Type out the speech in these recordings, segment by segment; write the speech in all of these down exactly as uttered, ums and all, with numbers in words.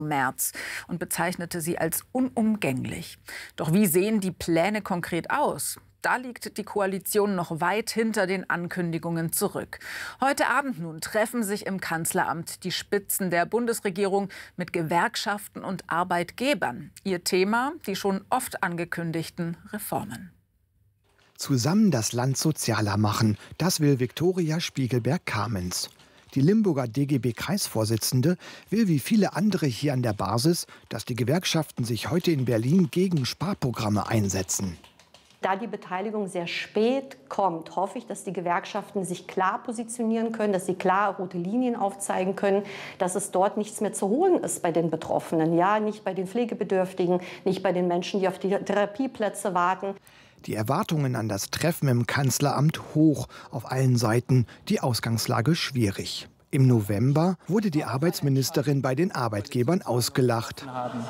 März und bezeichnete sie als unumgänglich. Doch wie sehen die Pläne konkret aus? Da liegt die Koalition noch weit hinter den Ankündigungen zurück. Heute Abend nun treffen sich im Kanzleramt die Spitzen der Bundesregierung mit Gewerkschaften und Arbeitgebern. Ihr Thema: die schon oft angekündigten Reformen. Zusammen das Land sozialer machen, das will Viktoria Spiegelberg-Kamens. Die Limburger D G B-Kreisvorsitzende will wie viele andere hier an der Basis, dass die Gewerkschaften sich heute in Berlin gegen Sparprogramme einsetzen. Da die Beteiligung sehr spät kommt, hoffe ich, dass die Gewerkschaften sich klar positionieren können, dass sie klar rote Linien aufzeigen können, dass es dort nichts mehr zu holen ist bei den Betroffenen. Ja, nicht bei den Pflegebedürftigen, nicht bei den Menschen, die auf die Therapieplätze warten. Die Erwartungen an das Treffen im Kanzleramt hoch, auf allen Seiten die Ausgangslage schwierig. Im November wurde die Arbeitsministerin bei den Arbeitgebern ausgelacht.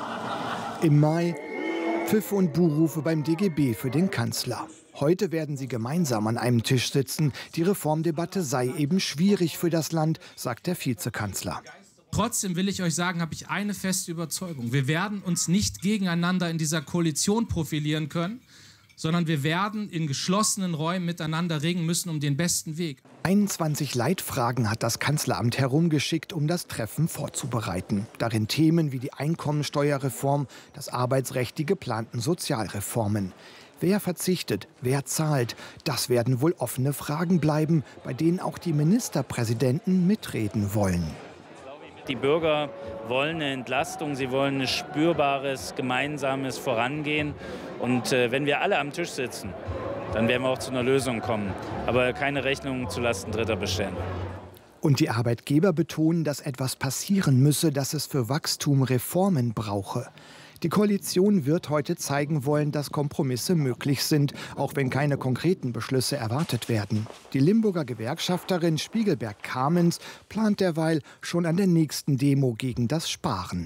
Im Mai Pfiffe und Buhrufe beim D G B für den Kanzler. Heute werden sie gemeinsam an einem Tisch sitzen. Die Reformdebatte sei eben schwierig für das Land, sagt der Vizekanzler. Trotzdem will ich euch sagen, habe ich eine feste Überzeugung. Wir werden uns nicht gegeneinander in dieser Koalition profilieren können, sondern wir werden in geschlossenen Räumen miteinander ringen müssen um den besten Weg. einundzwanzig Leitfragen hat das Kanzleramt herumgeschickt, um das Treffen vorzubereiten. Darin Themen wie die Einkommensteuerreform, das Arbeitsrecht, die geplanten Sozialreformen. Wer verzichtet, wer zahlt, das werden wohl offene Fragen bleiben, bei denen auch die Ministerpräsidenten mitreden wollen. Die Bürger wollen eine Entlastung, sie wollen ein spürbares, gemeinsames Vorangehen. Und äh, wenn wir alle am Tisch sitzen, dann werden wir auch zu einer Lösung kommen. Aber keine Rechnung zulasten Dritter bestellen. Und die Arbeitgeber betonen, dass etwas passieren müsse, dass es für Wachstum Reformen brauche. Die Koalition wird heute zeigen wollen, dass Kompromisse möglich sind, auch wenn keine konkreten Beschlüsse erwartet werden. Die Limburger Gewerkschafterin Spiegelberg-Kamens plant derweil schon an der nächsten Demo gegen das Sparen.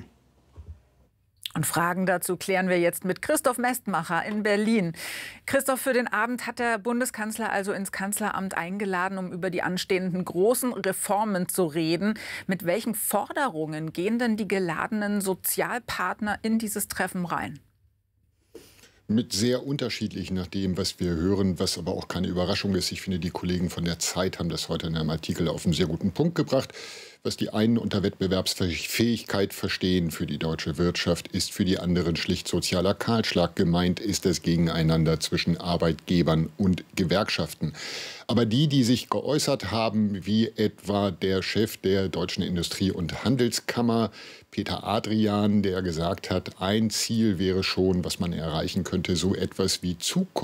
Und Fragen dazu klären wir jetzt mit Christoph Mestmacher in Berlin. Christoph, für den Abend hat der Bundeskanzler also ins Kanzleramt eingeladen, um über die anstehenden großen Reformen zu reden. Mit welchen Forderungen gehen denn die geladenen Sozialpartner in dieses Treffen rein? Mit sehr unterschiedlich nach dem, was wir hören, was aber auch keine Überraschung ist. Ich finde, die Kollegen von der Zeit haben das heute in einem Artikel auf einen sehr guten Punkt gebracht. Was die einen unter Wettbewerbsfähigkeit verstehen für die deutsche Wirtschaft, ist für die anderen schlicht sozialer Kahlschlag. Gemeint ist das Gegeneinander zwischen Arbeitgebern und Gewerkschaften. Aber die, die sich geäußert haben, wie etwa der Chef der Deutschen Industrie- und Handelskammer, Peter Adrian, der gesagt hat, ein Ziel wäre schon, was man erreichen könnte, so etwas wie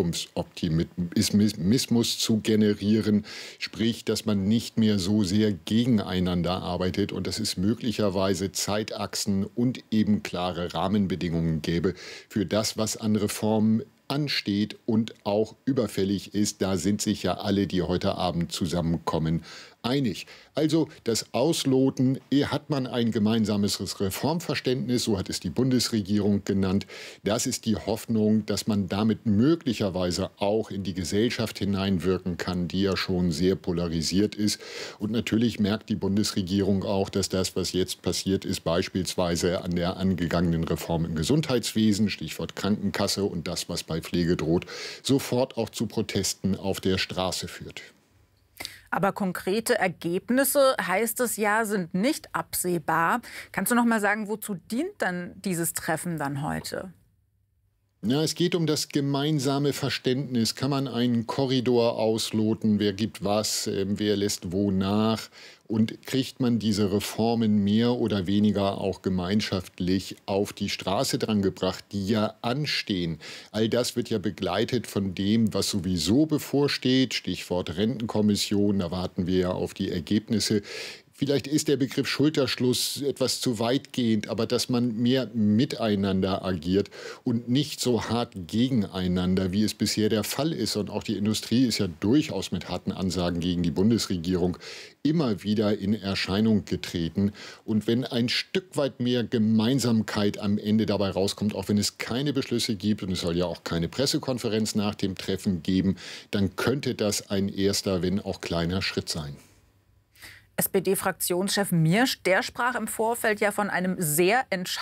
Zukunftsoptimismus zu generieren. Sprich, dass man nicht mehr so sehr gegeneinander arbeitet und dass es möglicherweise Zeitachsen und eben klare Rahmenbedingungen gäbe für das, was an Reformen ansteht und auch überfällig ist. Da sind sich ja alle, die heute Abend zusammenkommen, einig. Also das Ausloten, hat man ein gemeinsames Reformverständnis, so hat es die Bundesregierung genannt. Das ist die Hoffnung, dass man damit möglicherweise auch in die Gesellschaft hineinwirken kann, die ja schon sehr polarisiert ist. Und natürlich merkt die Bundesregierung auch, dass das, was jetzt passiert ist, beispielsweise an der angegangenen Reform im Gesundheitswesen, Stichwort Krankenkasse und das, was bei Pflege droht, sofort auch zu Protesten auf der Straße führt. Aber konkrete Ergebnisse, heißt es ja, sind nicht absehbar. Kannst du noch mal sagen, wozu dient dann dieses Treffen dann heute? Ja, es geht um das gemeinsame Verständnis. Kann man einen Korridor ausloten? Wer gibt was? Wer lässt wo nach? Und kriegt man diese Reformen mehr oder weniger auch gemeinschaftlich auf die Straße drangebracht, die ja anstehen? All das wird ja begleitet von dem, was sowieso bevorsteht. Stichwort Rentenkommission, da warten wir ja auf die Ergebnisse. Vielleicht ist der Begriff Schulterschluss etwas zu weitgehend, aber dass man mehr miteinander agiert und nicht so hart gegeneinander, wie es bisher der Fall ist. Und auch die Industrie ist ja durchaus mit harten Ansagen gegen die Bundesregierung immer wieder in Erscheinung getreten. Und wenn ein Stück weit mehr Gemeinsamkeit am Ende dabei rauskommt, auch wenn es keine Beschlüsse gibt und es soll ja auch keine Pressekonferenz nach dem Treffen geben, dann könnte das ein erster, wenn auch kleiner Schritt sein. S P D-Fraktionschef Miersch, der sprach im Vorfeld ja von einem sehr entscheidenden